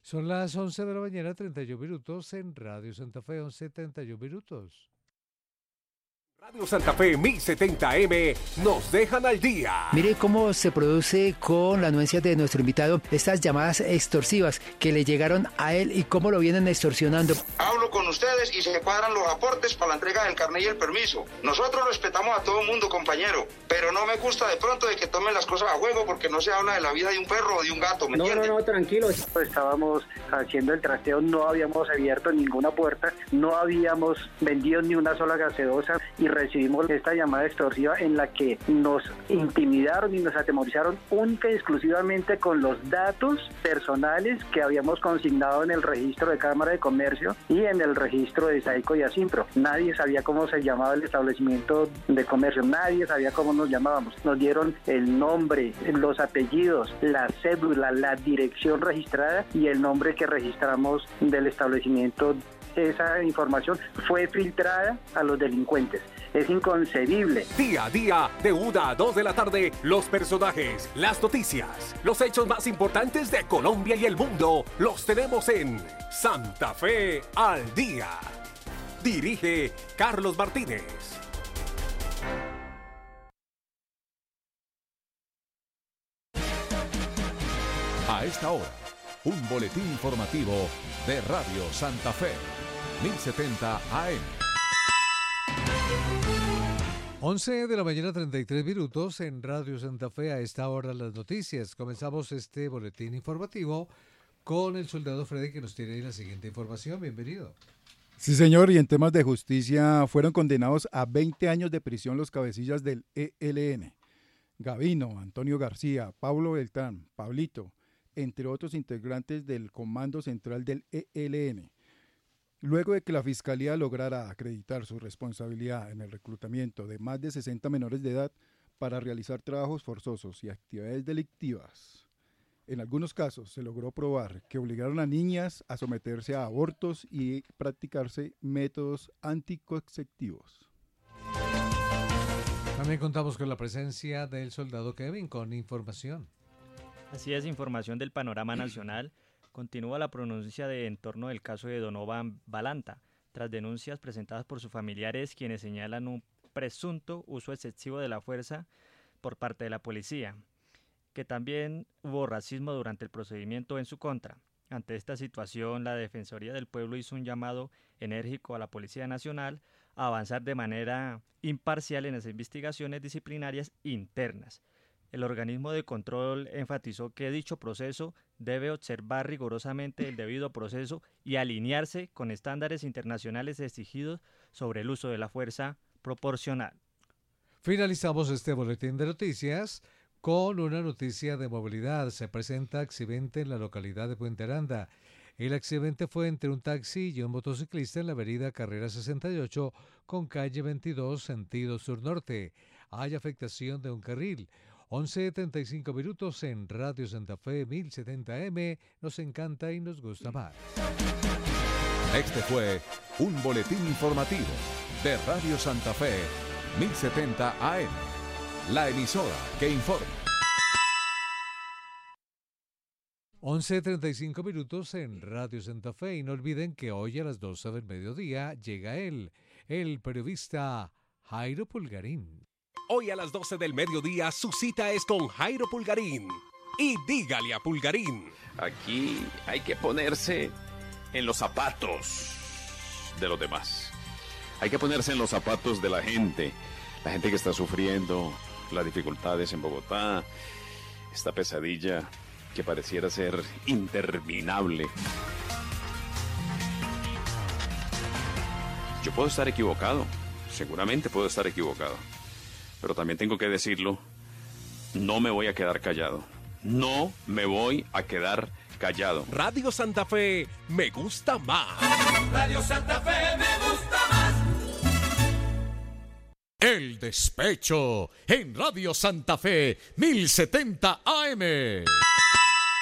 Son las 11 de la mañana, 31 minutos en Radio Santa Fe, 11:31 minutos. Radio Santa Fe 1070M nos dejan al día. Mire cómo se produce con la anuencia de nuestro invitado estas llamadas extorsivas que le llegaron a él y cómo lo vienen extorsionando. Hablo con ustedes y se cuadran los aportes para la entrega del carnet y el permiso. Nosotros respetamos a todo el mundo, compañero, pero no me gusta de pronto de que tomen las cosas a juego porque no se habla de la vida de un perro o de un gato, ¿me entienden? No, tranquilo. Estábamos haciendo el trasteo, no habíamos abierto ninguna puerta, no habíamos vendido ni una sola gaseosa y recibimos esta llamada extorsiva en la que nos intimidaron y nos atemorizaron única y exclusivamente con los datos personales que habíamos consignado en el registro de Cámara de Comercio y en el registro de Saico y Asimpro. Nadie sabía cómo se llamaba el establecimiento de comercio, nadie sabía cómo nos llamábamos. Nos dieron el nombre, los apellidos, la cédula, la dirección registrada y el nombre que registramos del establecimiento. Esa información fue filtrada a los delincuentes. Es inconcebible. Día a día, de 1 a 2 de la tarde, los personajes, las noticias, los hechos más importantes de Colombia y el mundo, los tenemos en Santa Fe al Día. Dirige Carlos Martínez. A esta hora, un boletín informativo de Radio Santa Fe, 1070 AM. 11 de la mañana, 33 minutos en Radio Santa Fe. A esta hora las noticias. Comenzamos este boletín informativo con el soldado Freddy que nos tiene ahí la siguiente información. Bienvenido. Sí, señor, y en temas de justicia fueron condenados a 20 años de prisión los cabecillas del ELN. Gavino, Antonio García, Pablo Beltrán, Pablito, entre otros integrantes del Comando Central del ELN. Luego de que la Fiscalía lograra acreditar su responsabilidad en el reclutamiento de más de 60 menores de edad para realizar trabajos forzosos y actividades delictivas. En algunos casos se logró probar que obligaron a niñas a someterse a abortos y practicarse métodos anticonceptivos. También contamos con la presencia del soldado Kevin con información. Así es, información del panorama nacional. Continúa la pronuncia en torno del caso de Donovan Balanta, tras denuncias presentadas por sus familiares quienes señalan un presunto uso excesivo de la fuerza por parte de la policía, que también hubo racismo durante el procedimiento en su contra. Ante esta situación, la Defensoría del Pueblo hizo un llamado enérgico a la Policía Nacional a avanzar de manera imparcial en las investigaciones disciplinarias internas. El organismo de control enfatizó que dicho proceso debe observar rigurosamente el debido proceso y alinearse con estándares internacionales exigidos sobre el uso de la fuerza proporcional. Finalizamos este boletín de noticias con una noticia de movilidad. Se presenta accidente en la localidad de Puente Aranda. El accidente fue entre un taxi y un motociclista en la avenida Carrera 68 con calle 22 sentido sur-norte. Hay afectación de un carril. 11:35 minutos en Radio Santa Fe 1070M. Nos encanta y nos gusta más. Este fue un boletín informativo de Radio Santa Fe 1070 AM. La emisora que informa. 11:35 minutos en Radio Santa Fe. Y no olviden que hoy a las 12 del mediodía llega el periodista Jairo Pulgarín. Hoy a las 12 del mediodía su cita es con Jairo Pulgarín. Y dígale a Pulgarín. Aquí hay que ponerse en los zapatos de los demás. Hay que ponerse en los zapatos de la gente que está sufriendo las dificultades en Bogotá, esta pesadilla que pareciera ser interminable. Yo puedo estar equivocado, seguramente puedo estar equivocado, pero también tengo que decirlo, no me voy a quedar callado. No me voy a quedar callado. Radio Santa Fe me gusta más. Radio Santa Fe me gusta más. El despecho en Radio Santa Fe 1070 AM.